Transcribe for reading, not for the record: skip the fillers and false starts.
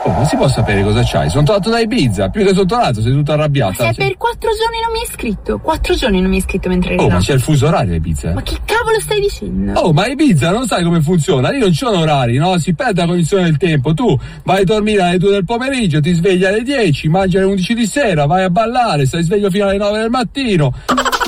Come si può sapere cosa c'hai? Sono tornato da Ibiza, più che sono tornato, sei tutta arrabbiata. Ma se per 4 giorni non mi hai iscritto, 4 giorni non mi hai iscritto mentre eri là. Ma c'è il fuso orario a Ibiza. Ma che cavolo stai dicendo? Ma Ibiza non sai come funziona, lì non ci sono orari, no? Si perde la cognizione del tempo, tu vai a dormire alle 2 del pomeriggio, ti svegli alle 10, mangi alle 11 di sera, vai a ballare, stai sveglio fino alle 9 del mattino.